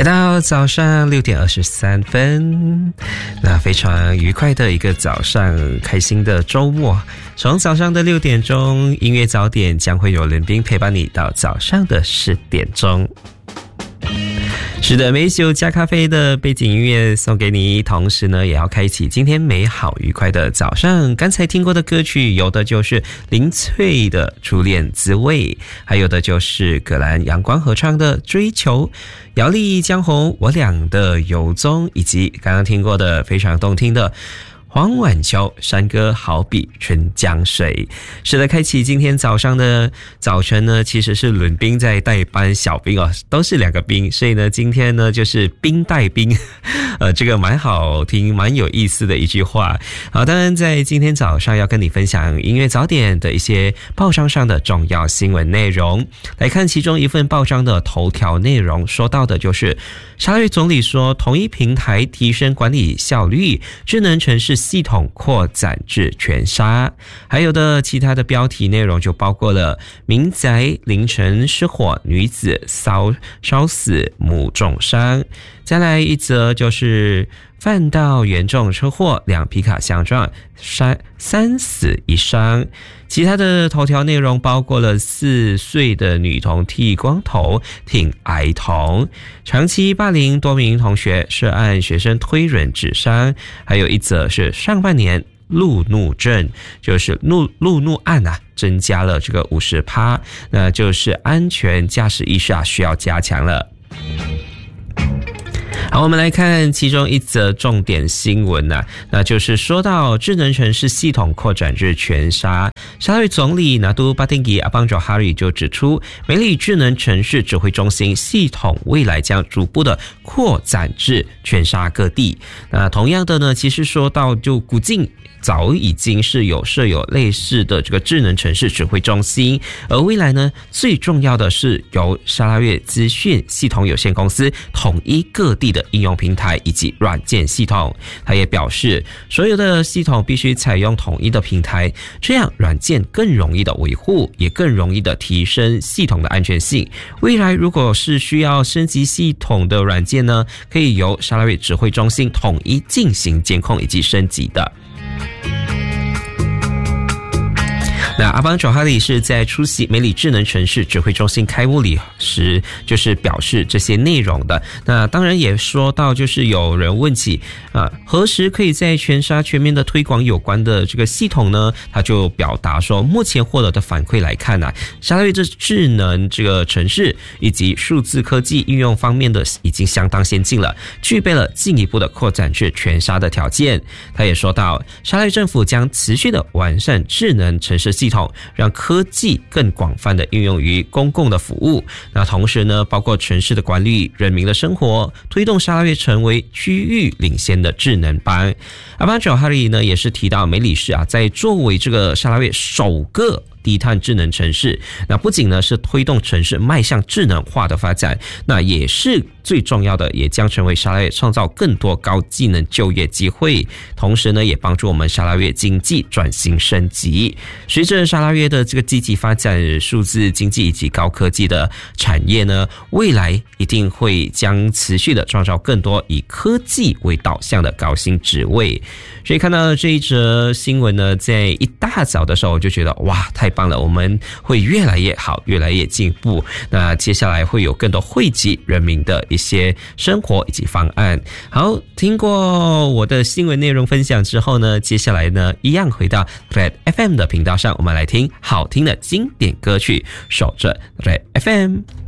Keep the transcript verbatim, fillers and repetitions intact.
来到早上六点二十三分，那非常愉快的一个早上，开心的周末。从早上的六点钟，音乐早点将会有伦宾陪伴你到早上的十点钟。是的，美酒加咖啡的背景音乐送给你，同时呢，也要开启今天美好愉快的早上。刚才听过的歌曲，有的就是林翠的《初恋滋味》，还有的就是葛兰阳光合唱的《追求》，姚丽、江红我俩的《游踪》，以及刚刚听过的非常动听的黄婉秋山歌好比春江水。是的，开启今天早上的早晨呢，其实是伦宾在代班小兵哦，都是两个兵，所以呢今天呢就是兵带兵，呃，这个蛮好听蛮有意思的一句话。好，当然在今天早上要跟你分享音乐早点的一些报章上的重要新闻内容。来看其中一份报章的头条内容，说到的就是沙拉越总理说，同一平台提升管理效率，智能城市系统扩展至全沙。还有的其他的标题内容就包括了民宅凌晨失火，女子烧烧死，母重伤。再来一则就是泛道严重车祸，两皮卡相撞，三三死一伤。其他的头条内容包括了四岁的女童剃光头挺癌童，长期霸凌多名同学涉案学生推人致伤，还有一则是上半年路怒症，就是路路怒案啊，增加了这个 百分之五十， 那就是安全驾驶意识啊需要加强了。好，我们来看其中一则重点新闻啊，那就是说到智能城市系统扩展至全沙。沙拉越总理拿督巴丁吉阿邦佐哈里就指出，美里智能城市指挥中心系统未来将逐步的扩展至全沙各地。那同样的呢，其实说到就古晋早已经是有设有类似的这个智能城市指挥中心，而未来呢，最重要的是由沙拉越资讯系统有限公司统一各地的应用平台以及软件系统。他也表示，所有的系统必须采用统一的平台，这样软件更容易的维护，也更容易的提升系统的安全性。未来如果是需要升级系统的软件呢，可以由沙拉越指挥中心统一进行监控以及升级的。那阿邦佐哈里是在出席美里智能城市指挥中心开幕礼时就是表示这些内容的。那当然也说到，就是有人问起啊，何时可以在全沙全面的推广有关的这个系统呢？他就表达说，目前获得的反馈来看啊，沙拉越这智能这个城市以及数字科技应用方面的已经相当先进了，具备了进一步的扩展至全沙的条件。他也说到，沙拉越政府将持续的完善智能城市系统，让科技更广泛的应用于公共的服务。那同时呢，包括城市的管理、人民的生活，推动沙拉越成为区域领先的智能邦。阿邦佐哈里呢也是提到，美里市啊，在作为这个沙拉越首个低碳智能城市，那不仅呢是推动城市迈向智能化的发展，那也是最重要的，也将成为沙拉越创造更多高技能就业机会，同时呢也帮助我们沙拉越经济转型升级。随着沙拉越的这个积极发展数字经济以及高科技的产业呢，未来一定会将持续的创造更多以科技为导向的高薪职位。所以看到这一则新闻呢，在一大早的时候我就觉得哇，太棒了，我们会越来越好，越来越进步。那接下来会有更多惠及人民的一些生活以及方案。好，听过我的新闻内容分享之后呢，接下来呢一样回到 Red F M 的频道上，我们来听好听的经典歌曲，守着 Red F M。